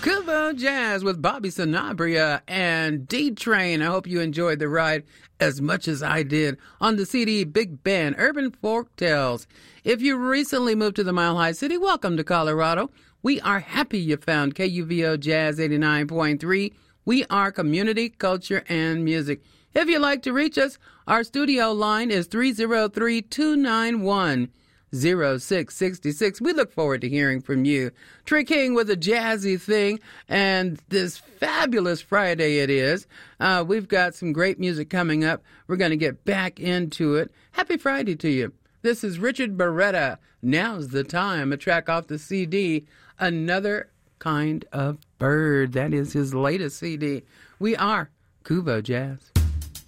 Kubo Jazz with Bobby Sanabria and D-Train. I hope you enjoyed the ride as much as I did on the CD Big Band Urban Folk Tales. If you recently moved to the Mile High City, welcome to Colorado. We are happy you found KUVO Jazz 89.3. We are community, culture, and music. If you'd like to reach us, our studio line is 303-291-0666. We look forward to hearing from you. Trey King with a jazzy thing, and this fabulous Friday it is. We've got some great music coming up. We're going to get back into it. Happy Friday to you. This is Richard Beretta. Now's the time. A track off the CD, Another Kind of Bird. That is his latest CD. We are Kubo Jazz.